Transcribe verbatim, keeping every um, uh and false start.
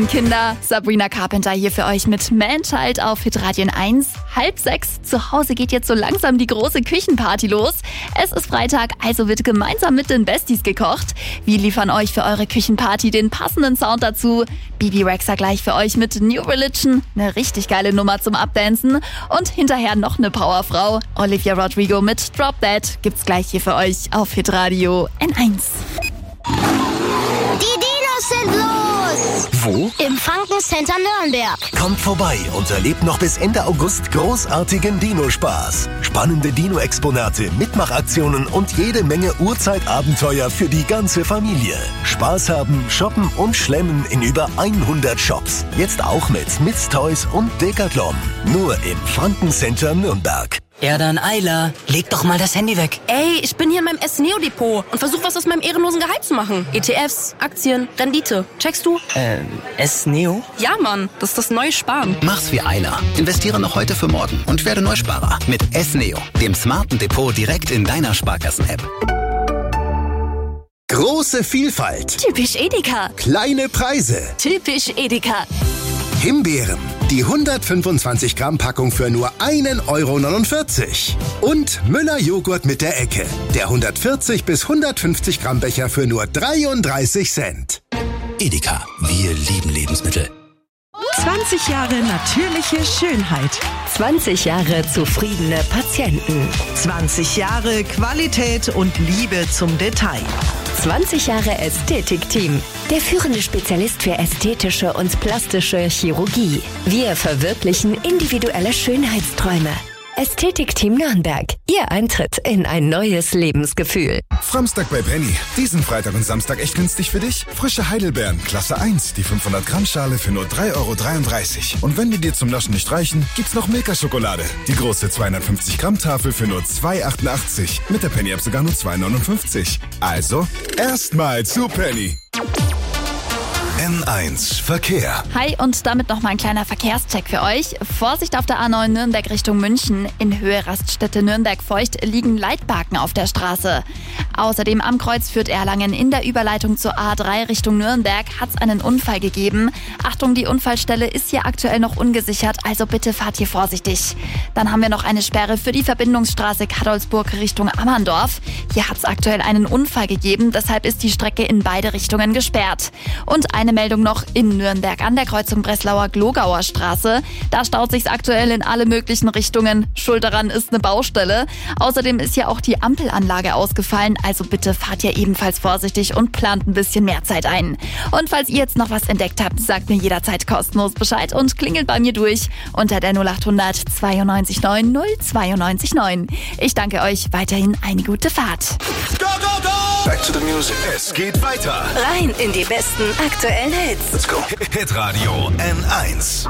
Kinder, Sabrina Carpenter hier für euch mit Man-Child auf Hitradio eins. Halb sechs, zu Hause geht jetzt so langsam die große Küchenparty los. Es ist Freitag, also wird gemeinsam mit den Besties gekocht. Wir liefern euch für eure Küchenparty den passenden Sound dazu. Bibi Rexha gleich für euch mit New Religion, eine richtig geile Nummer zum Abdancen. Und hinterher noch eine Powerfrau. Olivia Rodrigo mit Drop That gibt's gleich hier für euch auf Hitradio eins. Die Dinos sind los! Wo? Im Franken-Center Nürnberg. Kommt vorbei und erlebt noch bis Ende August großartigen Dino-Spaß. Spannende Dino-Exponate, Mitmachaktionen und jede Menge Urzeitabenteuer für die ganze Familie. Spaß haben, shoppen und schlemmen in über hundert Shops. Jetzt auch mit Mids Toys und Decathlon. Nur im Franken-Center Nürnberg. Ja dann, Ayla, leg doch mal das Handy weg. Ey, ich bin hier in meinem S-Neo-Depot und versuche was aus meinem ehrenlosen Gehalt zu machen. E T Fs, Aktien, Rendite. Checkst du? Ähm, S-Neo? Ja, Mann, das ist das neue Sparen. Mach's wie Ayla. Investiere noch heute für morgen und werde Neusparer. Mit S-Neo, dem smarten Depot direkt in deiner Sparkassen-App. Große Vielfalt. Typisch Edeka. Kleine Preise. Typisch Edeka. Himbeeren. Die hundertfünfundzwanzig Gramm Packung für nur ein Euro neunundvierzig. Und Müller Joghurt mit der Ecke. Der hundertvierzig bis hundertfünfzig Gramm Becher für nur dreiunddreißig Cent. Edeka, wir lieben Lebensmittel. zwanzig Jahre natürliche Schönheit. zwanzig Jahre zufriedene Patienten. zwanzig Jahre Qualität und Liebe zum Detail. zwanzig Jahre Ästhetikteam. Der führende Spezialist für ästhetische und plastische Chirurgie. Wir verwirklichen individuelle Schönheitsträume. Ästhetikteam Nürnberg. Ihr Eintritt in ein neues Lebensgefühl. Samstag bei Penny. Diesen Freitag und Samstag echt günstig für dich? Frische Heidelbeeren, Klasse eins, die fünfhundert Gramm Schale für nur drei Euro dreiunddreißig. Und wenn die dir zum Naschen nicht reichen, gibt's noch Milka-Schokolade. Die große zweihundertfünfzig Gramm Tafel für nur zwei Euro achtundachtzig. Mit der Penny-App sogar nur zwei Euro neunundfünfzig. Also, erstmal zu Penny. N eins Verkehr. Hi und damit noch mal ein kleiner Verkehrscheck für euch. Vorsicht auf der A neun Nürnberg Richtung München. In Höhe Raststätte Nürnberg-Feucht liegen Leitbalken auf der Straße. Außerdem am Kreuz Fürth-Erlangen in der Überleitung zur A drei Richtung Nürnberg hat es einen Unfall gegeben. Achtung, die Unfallstelle ist hier aktuell noch ungesichert, also bitte fahrt hier vorsichtig. Dann haben wir noch eine Sperre für die Verbindungsstraße Kadolsburg Richtung Ammerndorf. Hier hat es aktuell einen Unfall gegeben, deshalb ist die Strecke in beide Richtungen gesperrt. Und eine Meldung noch in Nürnberg an der Kreuzung Breslauer Glogauer Straße. Da staut sich's aktuell in alle möglichen Richtungen. Schuld daran ist eine Baustelle. Außerdem ist hier auch die Ampelanlage ausgefallen, also bitte fahrt hier ebenfalls vorsichtig und plant ein bisschen mehr Zeit ein. Und falls ihr jetzt noch was entdeckt habt, sagt mir jederzeit kostenlos Bescheid und klingelt bei mir durch unter der null acht hundert zweiundneunzig neun null zweiundneunzig neun. Ich danke euch, weiterhin eine gute Fahrt. Go, go, go! Back to the music. Es geht weiter. Rein in die besten aktuellen Hits. Let's go. Hitradio N eins.